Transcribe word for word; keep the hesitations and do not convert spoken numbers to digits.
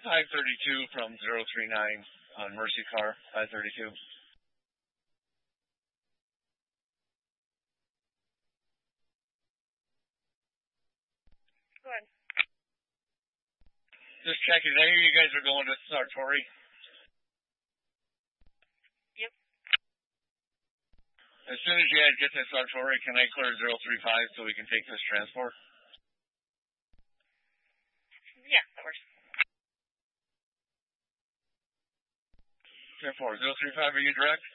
five thirty-two from zero three nine on Mercy Car, five thirty-two. Go ahead. Just checking. I hear you guys are going to Sartori. Yep. As soon as you guys get to Sartori, can I clear zero three five so we can take this transport? Yeah, that works. ten four, zero three five, are you direct?